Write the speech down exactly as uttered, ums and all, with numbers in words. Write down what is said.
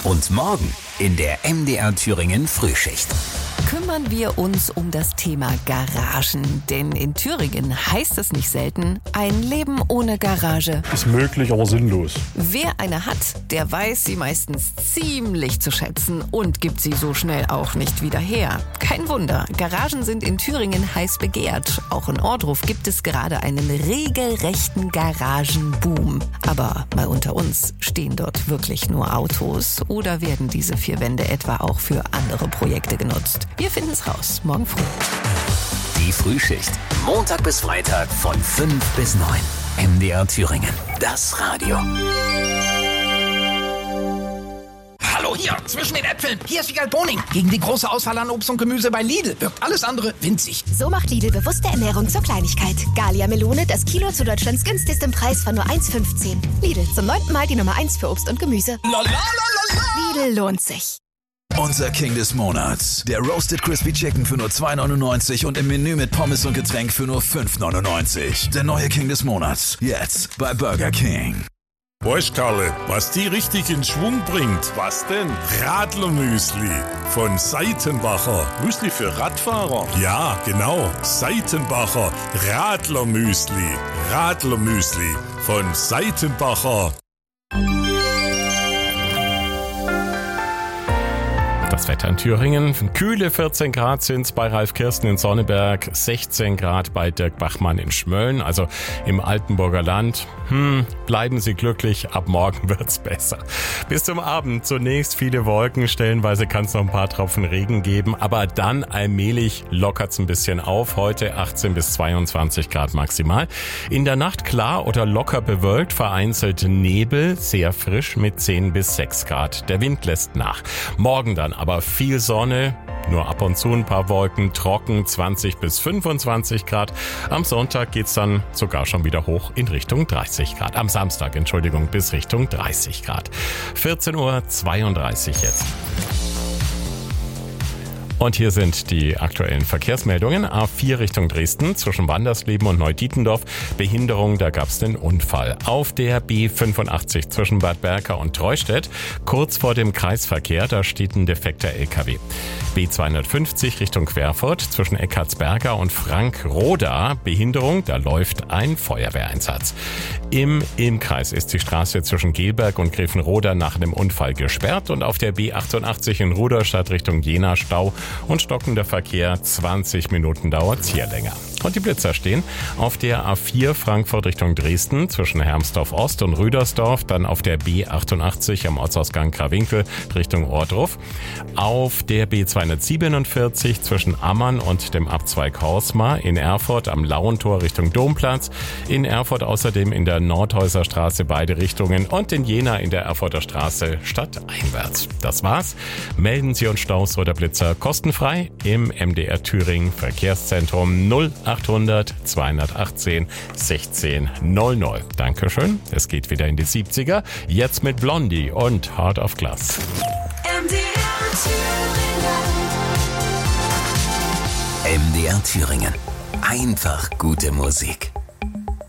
Und morgen in der M D R Thüringen Frühschicht. Kümmern wir uns um das Thema Garagen. Denn in Thüringen heißt es nicht selten, ein Leben ohne Garage ist möglich, aber sinnlos. Wer eine hat, der weiß sie meistens ziemlich zu schätzen und gibt sie so schnell auch nicht wieder her. Kein Wunder, Garagen sind in Thüringen heiß begehrt. Auch in Ohrdruf gibt es gerade einen regelrechten Garagenboom. Aber mal unter uns, stehen dort wirklich nur Autos oder werden diese vier Wände etwa auch für andere Projekte genutzt? Wir finden es raus, morgen früh. Die Frühschicht. Montag bis Freitag von fünf bis neun. M D R Thüringen. Das Radio. Hallo hier, zwischen den Äpfeln. Hier ist Wiegald Boning. Gegen die große Auswahl an Obst und Gemüse bei Lidl wirkt alles andere winzig. So macht Lidl bewusste Ernährung zur Kleinigkeit. Gallia Melone, das Kilo zu Deutschlands günstigstem Preis von nur eins fünfzehn. Lidl, zum neunten Mal die Nummer eins für Obst und Gemüse. La, la, la, la, la. Lidl lohnt sich. Unser King des Monats. Der Roasted Crispy Chicken für nur zwei neunundneunzig und im Menü mit Pommes und Getränk für nur fünf neunundneunzig. Der neue King des Monats. Jetzt bei Burger King. Weißt Karle, was die richtig in Schwung bringt? Was denn? Radlermüsli von Seitenbacher. Müsli für Radfahrer? Ja, genau. Seitenbacher Radlermüsli. Radlermüsli von Seitenbacher. Das Wetter in Thüringen. Kühle vierzehn Grad sind es bei Ralf Kirsten in Sonneberg, sechzehn Grad bei Dirk Bachmann in Schmölln, also im Altenburger Land. Hm, bleiben Sie glücklich, ab morgen wird's besser. Bis zum Abend zunächst viele Wolken, stellenweise kann es noch ein paar Tropfen Regen geben, aber dann allmählich lockert's ein bisschen auf. Heute achtzehn bis zweiundzwanzig Grad maximal. In der Nacht klar oder locker bewölkt, vereinzelt Nebel, sehr frisch mit zehn bis sechs Grad. Der Wind lässt nach. Morgen dann aber viel Sonne, nur ab und zu ein paar Wolken, trocken zwanzig bis fünfundzwanzig Grad. Am Sonntag geht's dann sogar schon wieder hoch in Richtung dreißig Grad. Am Samstag, Entschuldigung, bis Richtung dreißig Grad. vierzehn Uhr zweiunddreißig jetzt. Und hier sind die aktuellen Verkehrsmeldungen. A vier Richtung Dresden zwischen Wandersleben und Neudietendorf. Behinderung, da gab's den Unfall. Auf der B fünfundachtzig zwischen Bad Berka und Treustedt. Kurz vor dem Kreisverkehr, da steht ein defekter L K W. B zweihundertfünfzig Richtung Querfurt zwischen Eckartsberger und Frankroda. Behinderung, da läuft ein Feuerwehreinsatz. Im Ilmkreis ist die Straße zwischen Gelberg und Grevenroda nach einem Unfall gesperrt. Und auf der B achtundachtzig in Rudolstadt Richtung Jena Stau und stockender Verkehr, zwanzig Minuten dauert's hier länger. Und die Blitzer stehen auf der A vier Frankfurt Richtung Dresden zwischen Hermsdorf Ost und Rüdersdorf, dann auf der B achtundachtzig am Ortsausgang Krawinkel Richtung Ohrdruf, auf der B zweihundertsiebenundvierzig zwischen Ammann und dem Abzweig Hausmar in Erfurt am Lauentor Richtung Domplatz, in Erfurt außerdem in der Nordhäuser Straße beide Richtungen und in Jena in der Erfurter Straße stadteinwärts. Das war's. Melden Sie uns Staus oder Blitzer kostenfrei im M D R Thüringen Verkehrszentrum null achthundert zweihundertachtzehn sechzehn null null. Dankeschön. Es geht wieder in die siebziger. Jetzt mit Blondie und Heart of Glass. M D R Thüringen. M D R Thüringen. Einfach gute Musik.